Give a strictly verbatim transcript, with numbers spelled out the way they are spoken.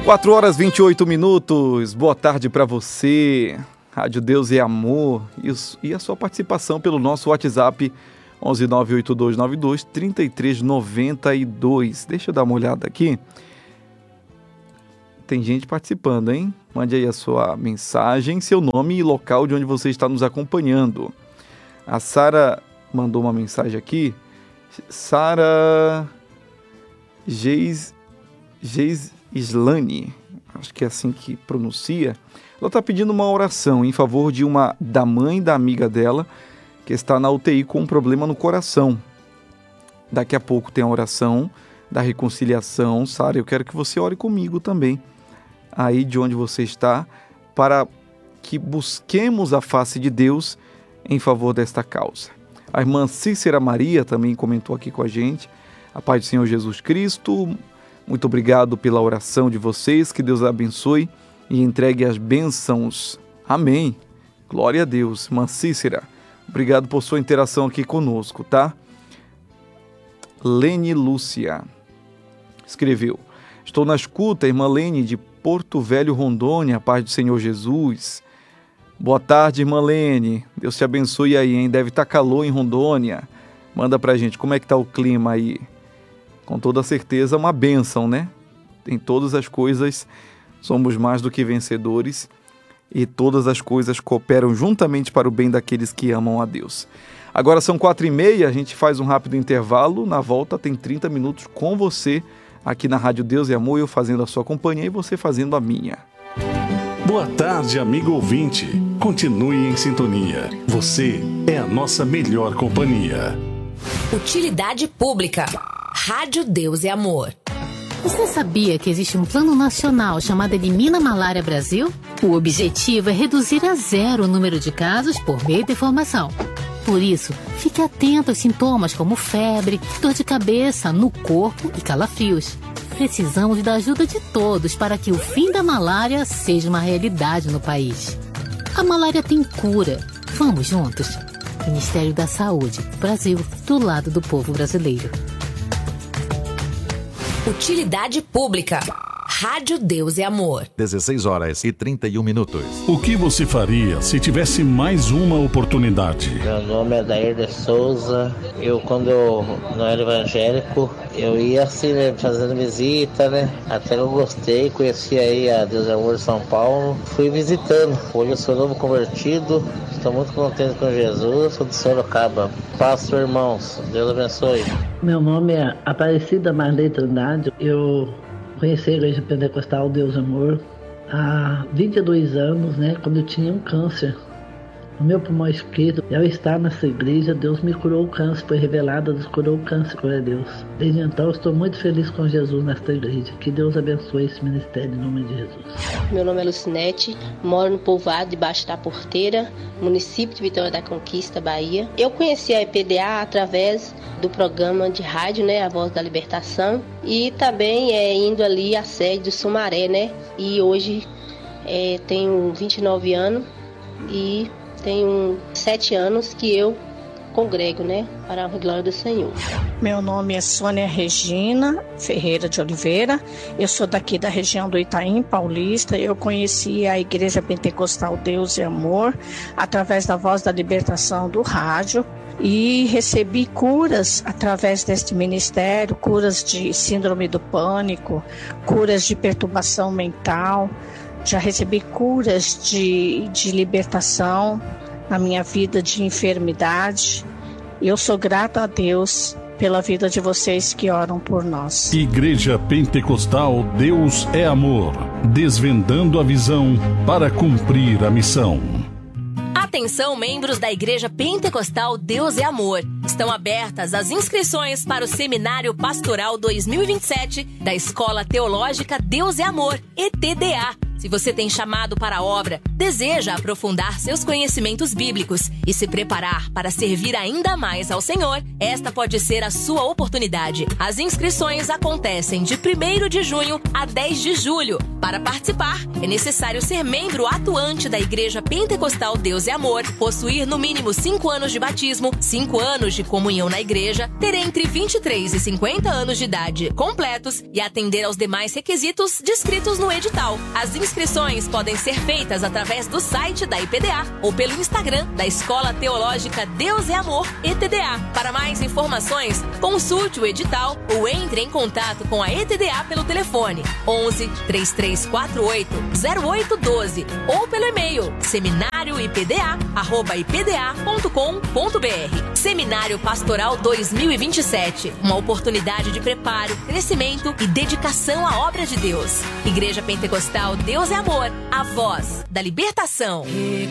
quatro horas e vinte e oito minutos, boa tarde para você, Rádio Deus é Amor, e a sua participação pelo nosso WhatsApp onze nove oito dois nove dois três três nove dois. Deixa eu dar uma olhada aqui, tem gente participando, hein? Mande aí a sua mensagem, seu nome e local de onde você está nos acompanhando. A Sara mandou uma mensagem aqui, Sara Geis... Geis... Islane, acho que é assim que pronuncia. Ela está pedindo uma oração em favor de uma da mãe da amiga dela que está na U T I com um problema no coração. Daqui a pouco tem a oração da reconciliação. Sara, eu quero que você ore comigo também, aí de onde você está, para que busquemos a face de Deus em favor desta causa. A irmã Cícera Maria também comentou aqui com a gente. A paz do Senhor Jesus Cristo. Muito obrigado pela oração de vocês, que Deus abençoe e entregue as bênçãos. Amém. Glória a Deus. Irmã Cícera, obrigado por sua interação aqui conosco, tá? Lene Lúcia escreveu: estou na escuta, irmã Lene, de Porto Velho, Rondônia, paz do Senhor Jesus. Boa tarde, irmã Lene. Deus te abençoe aí, hein? Deve estar calor em Rondônia. Manda pra gente, como é que tá o clima aí? Com toda certeza uma bênção, né? Em todas as coisas somos mais do que vencedores e todas as coisas cooperam juntamente para o bem daqueles que amam a Deus. Agora são quatro e meia, a gente faz um rápido intervalo, na volta tem trinta minutos com você aqui na Rádio Deus e Amor, eu fazendo a sua companhia e você fazendo a minha. Boa tarde, amigo ouvinte. Continue em sintonia. Você é a nossa melhor companhia. Utilidade pública. Rádio Deus e Amor. Você sabia que existe um plano nacional chamado Elimina Malária Brasil? O objetivo é reduzir a zero o número de casos por meio da informação. Por isso, fique atento aos sintomas como febre, dor de cabeça, no corpo e calafrios. Precisamos da ajuda de todos para que o fim da malária seja uma realidade no país. A malária tem cura. Vamos juntos? Ministério da Saúde, Brasil, do lado do povo brasileiro. Utilidade pública. Rádio Deus e Amor. dezesseis horas e trinta e um minutos. O que você faria se tivesse mais uma oportunidade? Meu nome é Dair de Souza. Eu, quando eu não era evangélico, eu ia assim, né, fazendo visita, né? Até eu gostei, conheci aí a Deus e Amor de São Paulo. Fui visitando. Hoje eu sou novo convertido. Estou muito contente com Jesus. Sou de Sorocaba. Pastor, irmãos. Deus abençoe. Meu nome é Aparecida Marley Trindade. Eu conheci a Igreja Pentecostal Deus Amor há vinte e dois anos, né, quando eu tinha um câncer no meu pulmão esquerdo. E ao estar nessa igreja, Deus me curou o câncer, foi revelado, Deus curou o câncer, glória a Deus. Desde então, eu estou muito feliz com Jesus nesta igreja. Que Deus abençoe esse ministério em nome de Jesus. Meu nome é Lucinete, moro no povoado debaixo da Porteira, município de Vitória da Conquista, Bahia. Eu conheci a E P D A através do programa de rádio, né, A Voz da Libertação, e também é, indo ali à sede do Sumaré, né, e hoje é, tenho vinte e nove anos e tenho sete anos que eu congrego, né, para a glória do Senhor. Meu nome é Sônia Regina Ferreira de Oliveira, eu sou daqui da região do Itaim Paulista. Eu conheci a Igreja Pentecostal Deus e Amor através da Voz da Libertação do rádio e recebi curas através deste ministério, curas de síndrome do pânico, curas de perturbação mental. Já recebi curas de, de libertação na minha vida de enfermidade. Eu sou grata a Deus pela vida de vocês que oram por nós. Igreja Pentecostal Deus é Amor, desvendando a visão para cumprir a missão. Atenção, membros da Igreja Pentecostal Deus é Amor. Estão abertas as inscrições para o Seminário Pastoral dois mil e vinte e sete da Escola Teológica Deus é Amor, E T D A. Se você tem chamado para a obra, deseja aprofundar seus conhecimentos bíblicos e se preparar para servir ainda mais ao Senhor, esta pode ser a sua oportunidade. As inscrições acontecem de primeiro de junho a dez de julho. Para participar, é necessário ser membro atuante da Igreja Pentecostal Deus e Amor, possuir no mínimo cinco anos de batismo, cinco anos de comunhão na igreja, ter entre vinte e três e cinquenta anos de idade completos e atender aos demais requisitos descritos no edital. As inscrições podem ser feitas através do site da I P D A ou pelo Instagram da Escola Teológica Deus e Amor E T D A. Para mais informações, consulte o edital ou entre em contato com a E T D A pelo telefone onze, três três quatro oito, zero oito um dois ou pelo e-mail seminário i p d a arroba i p d a ponto com ponto b r. Seminário Pastoral dois mil e vinte e sete, uma oportunidade de preparo, crescimento e dedicação à obra de Deus. Igreja Pentecostal Deus é Amor, a voz da libertação.